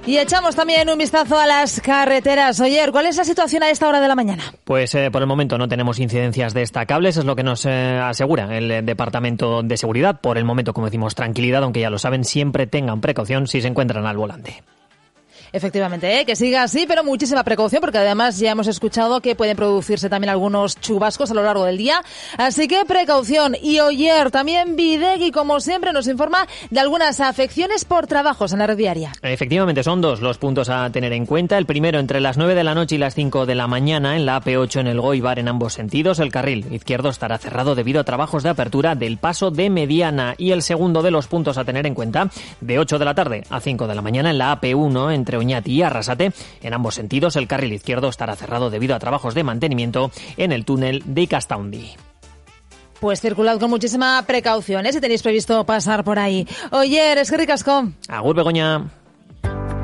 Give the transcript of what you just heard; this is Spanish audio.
Y echamos también un vistazo a las carreteras. Oyer, ¿cuál es la situación a esta hora de la mañana? Pues por el momento no tenemos incidencias destacables, es lo que nos asegura el Departamento de Seguridad. Por el momento, como decimos, tranquilidad, aunque ya lo saben, siempre tengan precaución si se encuentran al volante. Efectivamente, que siga así, pero muchísima precaución, porque además ya hemos escuchado que pueden producirse también algunos chubascos a lo largo del día. Así que precaución. Y Oyer, también Bidegui, como siempre, nos informa de algunas afecciones por trabajos en la red viaria. Efectivamente, son dos los puntos a tener en cuenta. El primero, entre las 9 de la noche y las 5 de la mañana, en la AP8 en el Goibar, en ambos sentidos. El carril izquierdo estará cerrado debido a trabajos de apertura del paso de Mediana. Y el segundo de los puntos a tener en cuenta, de 8 de la tarde a 5 de la mañana, en la AP1 entre Oñati y Arrasate. En ambos sentidos, el carril izquierdo estará cerrado debido a trabajos de mantenimiento en el túnel de Castaundi. Pues circulad con muchísima precaución, si tenéis previsto pasar por ahí. Oyer, eskerrik asko. Agur, Begoña.